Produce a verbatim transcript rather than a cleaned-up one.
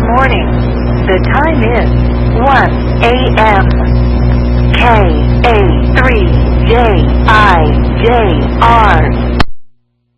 morning. The time is one A M K A three J I J R